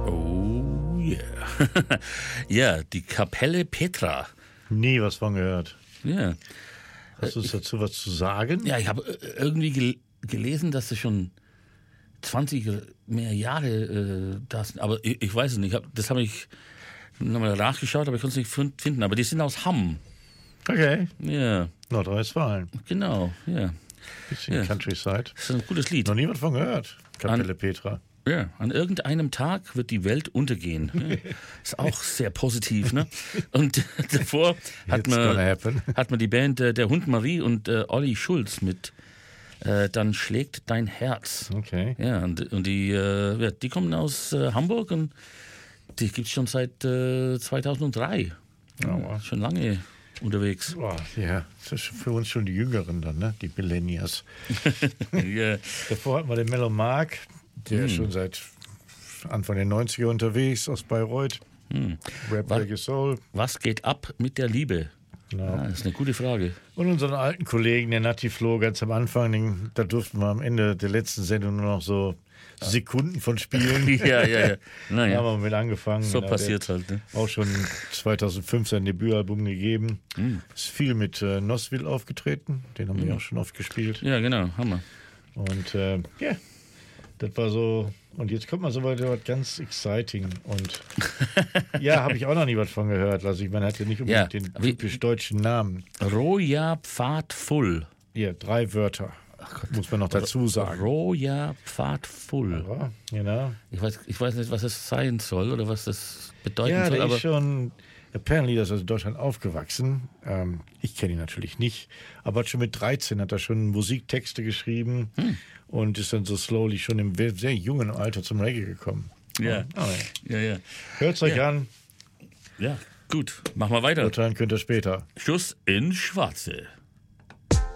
Oh yeah. Ja, die Kapelle Petra. Nie was von gehört. Ja. Hast du dazu was zu sagen? Ja, ich habe irgendwie gelesen, dass sie schon 20 mehr Jahre da sind. Aber ich weiß es nicht. Das habe ich nochmal nachgeschaut, aber ich konnte es nicht finden. Aber die sind aus Hamm. Okay. Ja, Nordrhein-Westfalen. genau. Ja. Bisschen Countryside. Das ist ein gutes Lied. Noch nie was von gehört. Kapelle Petra. Ja, an irgendeinem Tag wird die Welt untergehen. Ja. Ist auch sehr positiv, ne? Und davor hat man die Band der Hund Marie und Olli Schulz mit Dann schlägt dein Herz. Okay. Ja, und die kommen aus Hamburg und die gibt es schon seit 2003. Oh, wow. Schon lange unterwegs. Boah, ja, das ist für uns schon die Jüngeren dann, ne? Die Millennials. Ja. Davor hatten wir den Mellow Mark, der schon seit Anfang der 90er unterwegs aus Bayreuth. Rap, Reggae, Soul. Was geht ab mit der Liebe? Genau. Das ist eine gute Frage. Und unseren alten Kollegen, der Natti Flo, ganz am Anfang, da durften wir am Ende der letzten Sendung nur noch so Sekunden von spielen. Ja. Da Naja, haben wir mit angefangen. so Genau, passiert der halt. Ne? Auch schon 2005 sein Debütalbum gegeben. Ist viel mit Nosville aufgetreten. Den haben wir auch schon oft gespielt. Ja, genau, Hammer. Und ja, das war so. Und jetzt kommt mal so was ganz exciting. Und ja, habe ich auch noch nie was von gehört. Also ich meine, hat ja nicht unbedingt den typisch deutschen Namen. Roja Pfadfull. Ja, 3 Wörter. Muss man noch dazu sagen. Roja Pfadfull. Ja, genau. Ich weiß nicht, was es sein soll oder was das bedeuten Ja, soll. der Aber ist schon, apparently, der ist also in Deutschland aufgewachsen. Ich kenne ihn natürlich nicht. Aber schon mit 13 hat er schon Musiktexte geschrieben und ist dann so slowly schon im sehr jungen Alter zum Reggae gekommen. ja. Ja. Ja. Hört's euch an. Ja, gut. Machen wir weiter. Urteilen könnt ihr später. Schuss in Schwarze.